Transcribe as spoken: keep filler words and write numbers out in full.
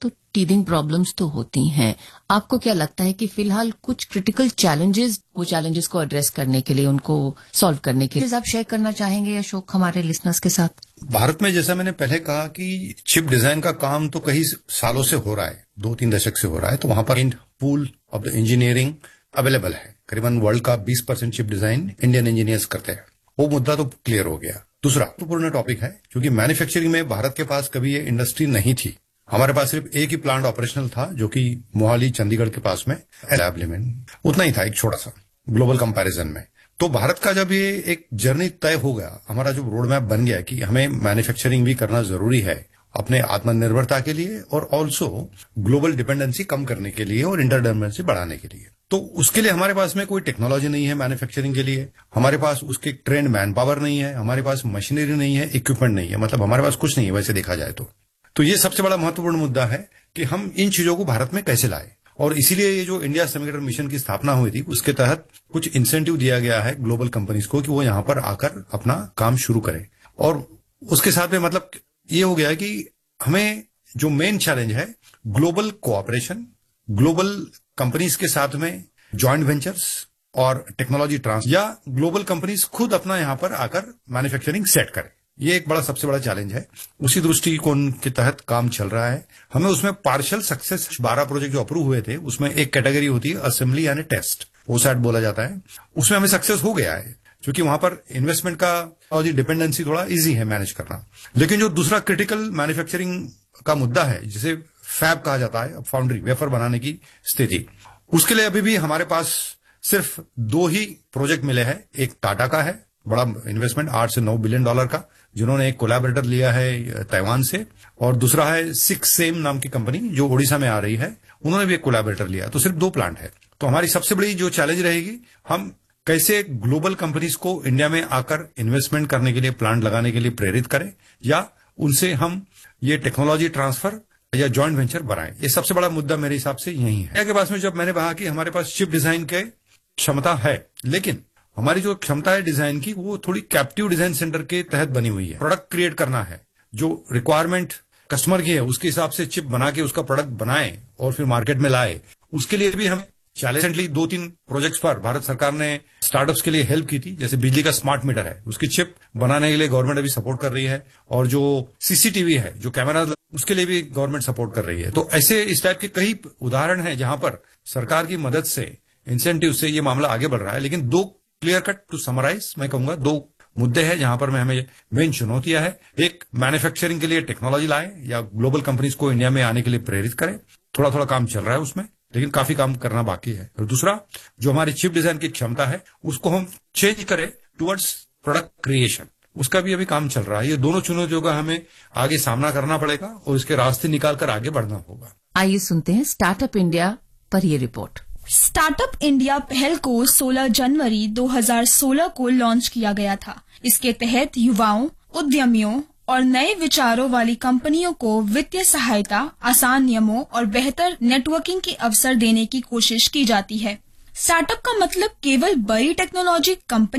तो teething problems तो होती हैं। आपको क्या लगता है कि फिलहाल कुछ क्रिटिकल चैलेंजेस, वो चैलेंजेस को एड्रेस करने के लिए, उनको सॉल्व करने के लिए आप शेयर करना चाहेंगे अशोक हमारे लिसनर्स के साथ? भारत में जैसा मैंने पहले कहा कि चिप डिजाइन का काम तो कई सालों से हो रहा है, दो तीन दशक से हो रहा है, तो वहां पर pool of the engineering available है। करीबन वर्ल्ड का बीस percent chip design Indian engineers करते हैं। वो मुद्दा तो क्लियर हो गया। दूसरा महत्वपूर्ण टॉपिक है, क्योंकि मैन्युफैक्चरिंग में भारत के पास कभी ये इंडस्ट्री नहीं थी। हमारे पास सिर्फ एक ही प्लांट ऑपरेशनल था, जो कि मोहाली चंडीगढ़ के पास में एलिमेंट उतना ही था, एक छोटा सा ग्लोबल कंपैरिजन में। तो भारत का जब ये एक जर्नी तय हो गया, हमारा जो रोड मैप बन गया कि हमें मैन्युफैक्चरिंग भी करना जरूरी है अपने आत्मनिर्भरता के लिए और ऑल्सो ग्लोबल डिपेंडेंसी कम करने के लिए और इंटरडिपेंडेंसी बढ़ाने के लिए, तो उसके लिए हमारे पास में कोई टेक्नोलॉजी नहीं है मैन्युफैक्चरिंग के लिए, हमारे पास उसके ट्रेंड मैन पावर नहीं है, हमारे पास मशीनरी नहीं है, इक्विपमेंट नहीं है, मतलब हमारे पास कुछ नहीं है वैसे देखा जाए तो। तो ये सबसे बड़ा महत्वपूर्ण मुद्दा है कि हम इन चीजों को भारत में कैसे लाए, और इसीलिए ये जो इंडिया सेमीकंडक्टर मिशन की स्थापना हुई थी, उसके तहत कुछ इंसेंटिव दिया गया है ग्लोबल कंपनीज को कि वो यहां पर आकर अपना काम शुरू करें। और उसके साथ में मतलब ये हो गया कि हमें जो मेन चैलेंज है ग्लोबल कोऑपरेशन, ग्लोबल कंपनीज के साथ में जॉइंट वेंचर्स और टेक्नोलॉजी ट्रांसफर, या ग्लोबल कंपनीज खुद अपना यहां पर आकर मैन्युफैक्चरिंग सेट करें। ये एक बड़ा सबसे बड़ा चैलेंज है। उसी दृष्टिकोण के तहत काम चल रहा है। हमें उसमें पार्शियल सक्सेस, बारह प्रोजेक्ट जो अप्रूव हुए थे उसमें एक कैटेगरी होती है असेंबली यानी टेस्ट, ओसैट बोला जाता है, उसमें हमें सक्सेस हो गया है, क्योंकि वहां पर इन्वेस्टमेंट का और डिपेंडेंसी थोड़ा इजी है मैनेज करना। लेकिन जो दूसरा क्रिटिकल मैन्युफैक्चरिंग का मुद्दा है, जिसे फैब कहा जाता है, फाउंड्री वेफर बनाने की स्थिति, उसके लिए अभी भी हमारे पास सिर्फ दो ही प्रोजेक्ट मिले हैं। एक टाटा का है, बड़ा इन्वेस्टमेंट आठ से नौ बिलियन डॉलर का, जिन्होंने एक कोलैबोरेटर लिया है ताइवान से, और दूसरा है सिक्स सेम नाम की कंपनी जो ओडिशा में आ रही है, उन्होंने भी एक कोलैबोरेटर लिया। तो सिर्फ दो प्लांट है। तो हमारी सबसे बड़ी जो चैलेंज रहेगी, हम कैसे ग्लोबल कंपनीज को इंडिया में आकर इन्वेस्टमेंट करने के लिए, प्लांट लगाने के लिए प्रेरित करें, या उनसे हम ये टेक्नोलॉजी ट्रांसफर या जॉइंट वेंचर बनाएं। ये सबसे बड़ा मुद्दा मेरे हिसाब से यही है। के पास में जब मैंने कहा कि हमारे पास चिप डिजाइन के क्षमता है, लेकिन हमारी जो क्षमता है डिजाइन की, वो थोड़ी कैप्टिव डिजाइन सेंटर के तहत बनी हुई है। प्रोडक्ट क्रिएट करना है, जो रिक्वायरमेंट कस्टमर की है उसके हिसाब से चिप बना के उसका प्रोडक्ट बनाए और फिर मार्केट में लाए। उसके लिए भी हम चैलेंजली दो तीन प्रोजेक्ट्स पर भारत सरकार ने स्टार्टअप्स के लिए हेल्प की थी। जैसे बिजली का स्मार्ट मीटर है, उसकी चिप बनाने के लिए गवर्नमेंट अभी सपोर्ट कर रही है, और जो सीसीटीवी है, जो कैमरा, उसके लिए भी गवर्नमेंट सपोर्ट कर रही है। तो ऐसे इस टाइप के कई उदाहरण हैं जहां पर सरकार की मदद से, इंसेंटिव से ये मामला आगे बढ़ रहा है। लेकिन दो क्लियर कट टू समराइज मैं कहूंगा, दो मुद्दे हैं जहां पर मैं हमें मेन चुनौतियां है। एक, मैन्युफैक्चरिंग के लिए टेक्नोलॉजी लाए या ग्लोबल कंपनीज को इंडिया में आने के लिए प्रेरित करें। थोड़ा थोड़ा काम चल रहा है उसमें, लेकिन काफी काम करना बाकी है। और दूसरा, जो हमारी चिप डिजाइन की क्षमता है उसको हम चेंज करें टुवर्ड्स प्रोडक्ट क्रिएशन, उसका भी अभी काम चल रहा है। ये दोनों चुनौतियों का हमें आगे सामना करना पड़ेगा और इसके रास्ते निकालकर आगे बढ़ना होगा। आइए सुनते हैं स्टार्टअप इंडिया पर ये रिपोर्ट। स्टार्टअप इंडिया पहल को सोलह जनवरी दो हज़ार सोलह को लॉन्च किया गया था। इसके तहत युवाओं, उद्यमियों और नए विचारों वाली कंपनियों को वित्तीय सहायता, आसान नियमों और बेहतर नेटवर्किंग के अवसर देने की कोशिश की जाती है। स्टार्टअप का मतलब केवल बड़ी टेक्नोलॉजी कंपनी